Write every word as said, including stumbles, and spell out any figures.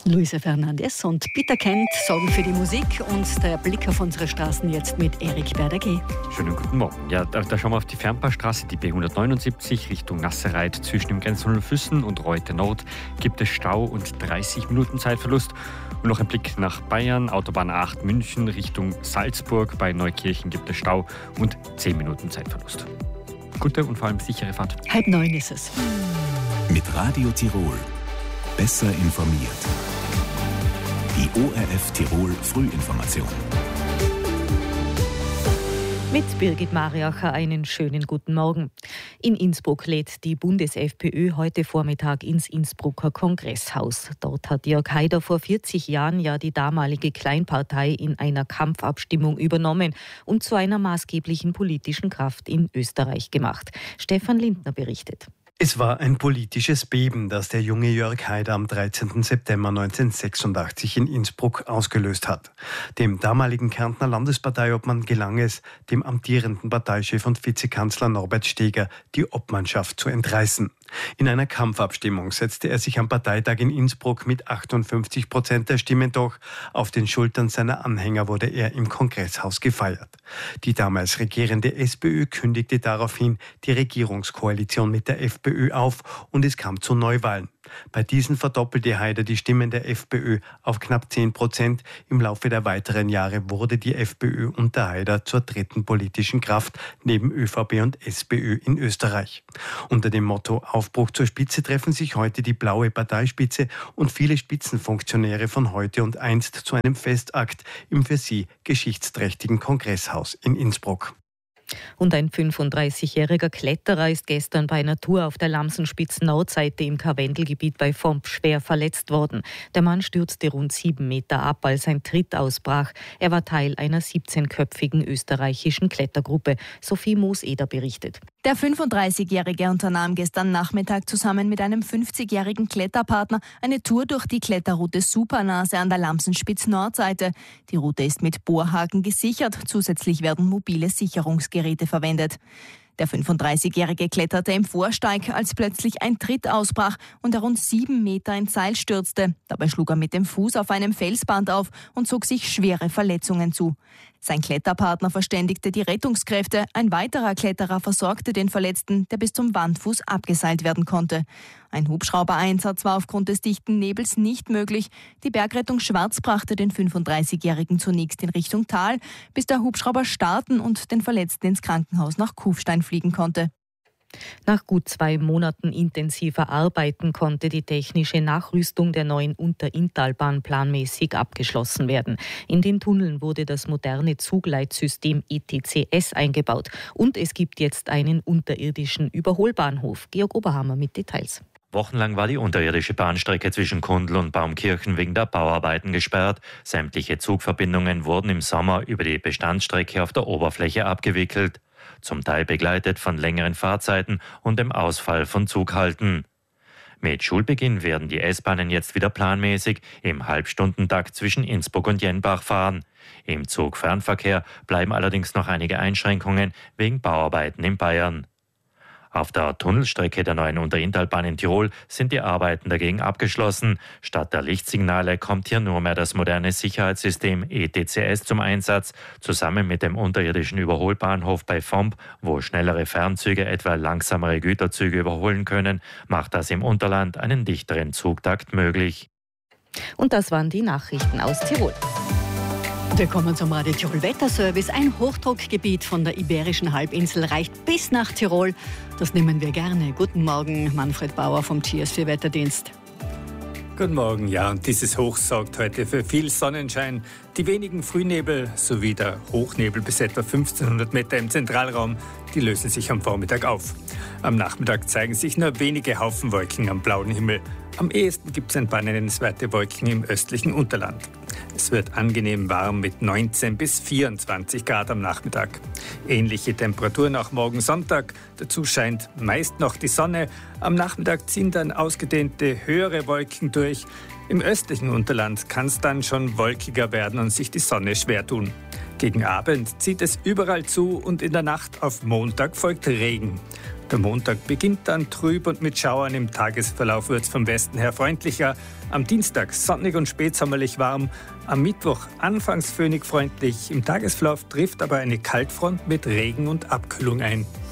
Luisa Fernandes und Peter Kent sorgen für die Musik und der Blick auf unsere Straßen jetzt mit Erik Berder-G. Schönen guten Morgen. Ja, da, da schauen wir auf die Fernpaarstraße, die B hundertneunundsiebzig Richtung Nasserreit. Zwischen dem Grenztunnel Füssen und Reute Nord gibt es Stau und dreißig Minuten Zeitverlust. Und noch ein Blick nach Bayern, Autobahn acht München Richtung Salzburg. Bei Neukirchen gibt es Stau und zehn Minuten Zeitverlust. Gute und vor allem sichere Fahrt. Halb neun ist es. Mit Radio Tirol. Besser informiert. Die O R F Tirol Frühinformation. Mit Birgit Mariacher einen schönen guten Morgen. In Innsbruck lädt die Bundes-FPÖ heute Vormittag ins Innsbrucker Kongresshaus. Dort hat Jörg Haider vor vierzig Jahren ja die damalige Kleinpartei in einer Kampfabstimmung übernommen und zu einer maßgeblichen politischen Kraft in Österreich gemacht. Stefan Lindner berichtet. Es war ein politisches Beben, das der junge Jörg Haider am dreizehnten September neunzehnhundertsechsundachtzig in Innsbruck ausgelöst hat. Dem damaligen Kärntner Landesparteiobmann gelang es, dem amtierenden Parteichef und Vizekanzler Norbert Steger die Obmannschaft zu entreißen. In einer Kampfabstimmung setzte er sich am Parteitag in Innsbruck mit achtundfünfzig Prozent der Stimmen durch. Auf den Schultern seiner Anhänger wurde er im Kongresshaus gefeiert. Die damals regierende SPÖ kündigte daraufhin die Regierungskoalition mit der FPÖ auf und es kam zu Neuwahlen. Bei diesen verdoppelte Haider die Stimmen der FPÖ auf knapp zehn Prozent. Im Laufe der weiteren Jahre wurde die FPÖ unter Haider zur dritten politischen Kraft neben ÖVP und SPÖ in Österreich. Unter dem Motto Aufbruch zur Spitze treffen sich heute die blaue Parteispitze und viele Spitzenfunktionäre von heute und einst zu einem Festakt im für sie geschichtsträchtigen Kongresshaus in Innsbruck. Und ein fünfunddreißigjähriger Kletterer ist gestern bei einer Tour auf der Lamsenspitz-Nordseite im Karwendelgebiet bei Vomp schwer verletzt worden. Der Mann stürzte rund sieben Meter ab, als ein Tritt ausbrach. Er war Teil einer siebzehnköpfigen österreichischen Klettergruppe. Sophie Moos-Eder berichtet. Der fünfunddreißigjährige unternahm gestern Nachmittag zusammen mit einem fünfzigjährigen Kletterpartner eine Tour durch die Kletterroute Supernase an der Lamsenspitz-Nordseite. Die Route ist mit Bohrhaken gesichert. Zusätzlich werden mobile Sicherungsgeräte verwendet. Der fünfunddreißigjährige kletterte im Vorsteig, als plötzlich ein Tritt ausbrach und er rund sieben Meter ins Seil stürzte. Dabei schlug er mit dem Fuß auf einem Felsband auf und zog sich schwere Verletzungen zu. Sein Kletterpartner verständigte die Rettungskräfte. Ein weiterer Kletterer versorgte den Verletzten, der bis zum Wandfuß abgeseilt werden konnte. Ein Hubschraubereinsatz war aufgrund des dichten Nebels nicht möglich. Die Bergrettung Schwarz brachte den fünfunddreißigjährigen zunächst in Richtung Tal, bis der Hubschrauber starten und den Verletzten ins Krankenhaus nach Kufstein fliegen konnte. Nach gut zwei Monaten intensiver Arbeiten konnte die technische Nachrüstung der neuen Unterinntalbahn planmäßig abgeschlossen werden. In den Tunneln wurde das moderne Zugleitsystem E T C S eingebaut und es gibt jetzt einen unterirdischen Überholbahnhof. Georg Oberhammer mit Details. Wochenlang war die unterirdische Bahnstrecke zwischen Kundl und Baumkirchen wegen der Bauarbeiten gesperrt. Sämtliche Zugverbindungen wurden im Sommer über die Bestandsstrecke auf der Oberfläche abgewickelt. Zum Teil begleitet von längeren Fahrzeiten und dem Ausfall von Zughalten. Mit Schulbeginn werden die S-Bahnen jetzt wieder planmäßig im Halbstundentakt zwischen Innsbruck und Jenbach fahren. Im Zugfernverkehr bleiben allerdings noch einige Einschränkungen wegen Bauarbeiten in Bayern. Auf der Tunnelstrecke der neuen Unterinntalbahn in Tirol sind die Arbeiten dagegen abgeschlossen. Statt der Lichtsignale kommt hier nur mehr das moderne Sicherheitssystem E T C S zum Einsatz, zusammen mit dem unterirdischen Überholbahnhof bei Vomp, wo schnellere Fernzüge etwa langsamere Güterzüge überholen können, macht das im Unterland einen dichteren Zugtakt möglich. Und das waren die Nachrichten aus Tirol. Wir kommen zum Radio Tirol Wetterservice. Ein Hochdruckgebiet von der Iberischen Halbinsel reicht bis nach Tirol. Das nehmen wir gerne. Guten Morgen, Manfred Bauer vom T S vier Wetterdienst. Guten Morgen, ja, und dieses Hoch sorgt heute für viel Sonnenschein. Die wenigen Frühnebel sowie der Hochnebel bis etwa fünfzehnhundert Meter im Zentralraum, die lösen sich am Vormittag auf. Am Nachmittag zeigen sich nur wenige Haufen Wolken am blauen Himmel. Am ehesten gibt es ein paar nennenswerte Wolken im östlichen Unterland. Es wird angenehm warm mit neunzehn bis vierundzwanzig Grad am Nachmittag. Ähnliche Temperaturen auch morgen Sonntag. Dazu scheint meist noch die Sonne. Am Nachmittag ziehen dann ausgedehnte höhere Wolken durch. Im östlichen Unterland kann es dann schon wolkiger werden und sich die Sonne schwer tun. Gegen Abend zieht es überall zu und in der Nacht auf Montag folgt Regen. Der Montag beginnt dann trüb und mit Schauern. Im Tagesverlauf wird es vom Westen her freundlicher. Am Dienstag sonnig und spätsommerlich warm. Am Mittwoch anfangs föhnig freundlich. Im Tagesverlauf trifft aber eine Kaltfront mit Regen und Abkühlung ein.